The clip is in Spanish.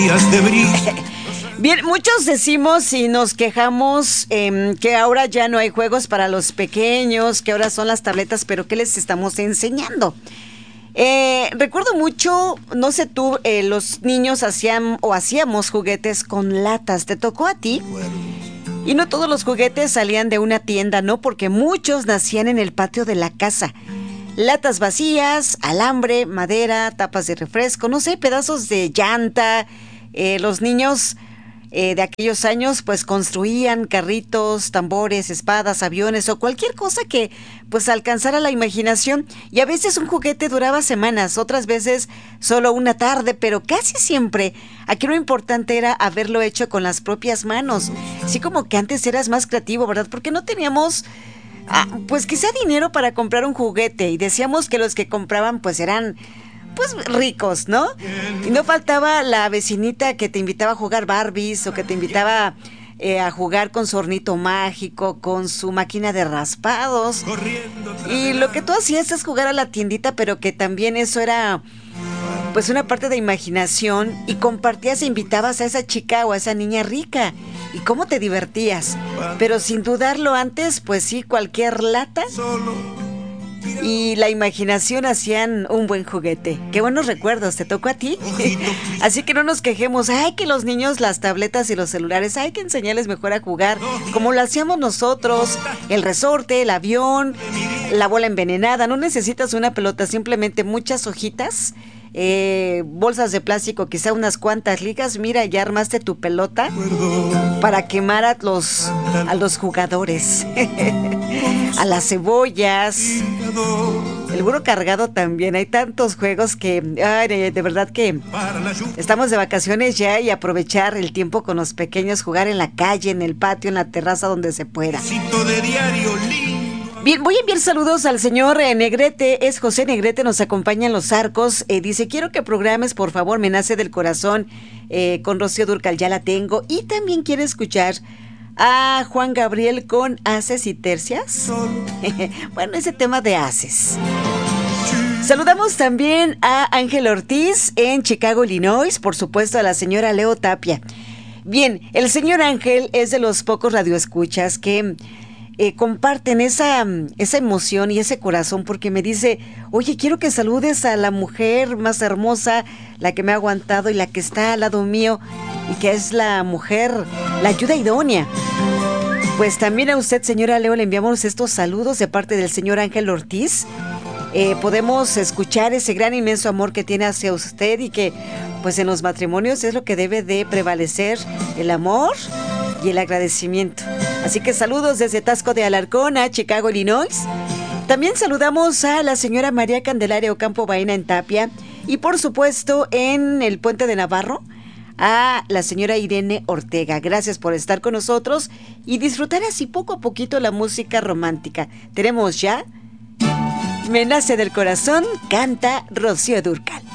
medias de brillo. Bien, muchos decimos y nos quejamos que ahora ya no hay juegos para los pequeños, que ahora son las tabletas, pero ¿qué les estamos enseñando? Recuerdo mucho, no sé tú, los niños hacíamos juguetes con latas. ¿Te tocó a ti? Y no todos los juguetes salían de una tienda, ¿no? Porque muchos nacían en el patio de la casa. Latas vacías, alambre, madera, tapas de refresco, no sé, pedazos de llanta. Los niños de aquellos años pues construían carritos, tambores, espadas, aviones o cualquier cosa que pues alcanzara la imaginación, y a veces un juguete duraba semanas, otras veces solo una tarde, pero casi siempre aquí lo importante era haberlo hecho con las propias manos. Así como que antes eras más creativo, ¿verdad? Porque no teníamos pues quizá dinero para comprar un juguete, y decíamos que los que compraban pues eran pues ricos, ¿no? Y no faltaba la vecinita que te invitaba a jugar Barbies, o que te invitaba a jugar con su hornito mágico, con su máquina de raspados. Y lo que tú hacías es jugar a la tiendita, pero que también eso era pues una parte de imaginación, y compartías e invitabas a esa chica o a esa niña rica. ¿Y cómo te divertías? Pero sin dudarlo antes, pues sí, cualquier lata y la imaginación hacían un buen juguete. Qué buenos recuerdos, ¿te tocó a ti? Así que no nos quejemos. Ay, que los niños, las tabletas y los celulares, hay que enseñarles mejor a jugar como lo hacíamos nosotros. El resorte, el avión, la bola envenenada. No necesitas una pelota, simplemente muchas hojitas, bolsas de plástico, quizá unas cuantas ligas. Mira, ya armaste tu pelota para quemar a los jugadores. A las cebollas, el burro cargado también. Hay tantos juegos que, ay, de verdad que estamos de vacaciones ya, y aprovechar el tiempo con los pequeños, jugar en la calle, en el patio, en la terraza, donde se pueda. Bien, voy a enviar saludos al señor Negrete. Es José Negrete, nos acompaña en Los Arcos. Dice, quiero que programes, por favor, Me nace del corazón, con Rocío Dúrcal, ya la tengo. Y también quiere escuchar a Juan Gabriel con Haces y Tercias. Bueno, ese tema de haces. Saludamos también a Ángel Ortiz en Chicago, Illinois. Por supuesto, a la señora Leo Tapia. Bien, el señor Ángel es de los pocos radioescuchas que comparten esa emoción y ese corazón, porque me dice, oye, quiero que saludes a la mujer más hermosa, la que me ha aguantado y la que está al lado mío, y que es la mujer, la ayuda idónea. Pues también a usted, señora Leo, le enviamos estos saludos de parte del señor Ángel Ortiz. Podemos escuchar ese gran inmenso amor que tiene hacia usted, y que pues en los matrimonios es lo que debe de prevalecer, el amor y el agradecimiento. Así que saludos desde Taxco de Alarcón a Chicago, Illinois. También saludamos a la señora María Candelaria Ocampo Baena en Tapia, y por supuesto en el Puente de Navarro a la señora Irene Ortega. Gracias por estar con nosotros y disfrutar así poco a poquito la música romántica. Tenemos ya Me nace del corazón, canta Rocío Dúrcal.